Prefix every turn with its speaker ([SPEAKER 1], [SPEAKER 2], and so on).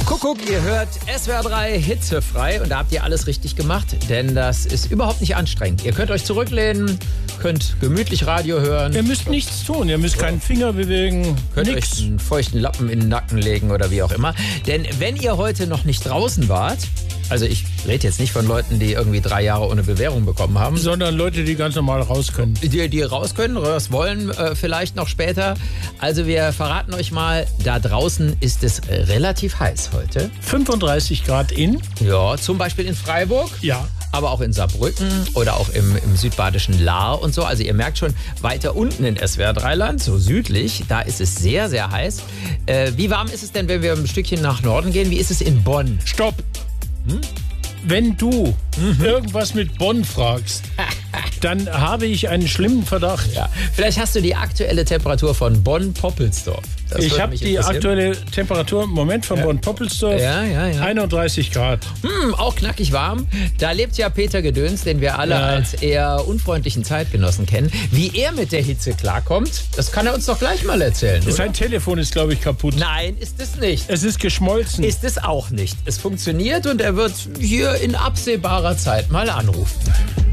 [SPEAKER 1] Kuckuck, ihr hört SWR 3 hitzefrei und da habt ihr alles richtig gemacht, denn das ist überhaupt nicht anstrengend. Ihr könnt euch zurücklehnen, könnt gemütlich Radio hören.
[SPEAKER 2] Ihr müsst nichts tun, ihr müsst keinen Finger bewegen,
[SPEAKER 1] Könnt
[SPEAKER 2] nix.
[SPEAKER 1] euch einen feuchten Lappen in den Nacken legen oder wie auch immer. Denn wenn ihr heute noch nicht draußen wart, also ich rede jetzt nicht von Leuten, die irgendwie 3 Jahre ohne Bewährung bekommen haben,
[SPEAKER 2] Sondern Leute, die ganz normal raus können.
[SPEAKER 1] die raus können oder das wollen, vielleicht noch später. Also wir verraten euch mal, da draußen ist es relativ heiß heute.
[SPEAKER 2] 35 Grad in.
[SPEAKER 1] Ja, zum Beispiel in Freiburg.
[SPEAKER 2] Ja.
[SPEAKER 1] Aber auch in Saarbrücken oder auch im südbadischen Lahr und so. Also ihr merkt schon, weiter unten in SWR-3-Land, so südlich, da ist es sehr, sehr heiß. Wie warm ist es denn, wenn wir ein Stückchen nach Norden gehen? Wie ist es in Bonn?
[SPEAKER 2] Stopp. Wenn du irgendwas mit Bonn fragst, dann habe ich einen schlimmen Verdacht.
[SPEAKER 1] Ja. Vielleicht hast du die aktuelle Temperatur von Bonn-Poppelsdorf. Das
[SPEAKER 2] Ich
[SPEAKER 1] würde
[SPEAKER 2] habe
[SPEAKER 1] mich
[SPEAKER 2] die
[SPEAKER 1] interessieren.
[SPEAKER 2] aktuelle Temperatur im Moment von Bonn-Poppelsdorf.
[SPEAKER 1] Ja.
[SPEAKER 2] 31 Grad.
[SPEAKER 1] Auch knackig warm. Da lebt ja Peter Gedöns, den wir alle
[SPEAKER 2] Ja.
[SPEAKER 1] als eher unfreundlichen Zeitgenossen kennen. Wie er mit der Hitze klarkommt, das kann er uns doch gleich mal erzählen. Oder?
[SPEAKER 2] Sein Telefon ist, glaube ich, kaputt.
[SPEAKER 1] Nein, ist es nicht.
[SPEAKER 2] Es ist geschmolzen.
[SPEAKER 1] Ist es auch nicht. Es funktioniert und er wird hier in absehbarer Zeit mal anrufen.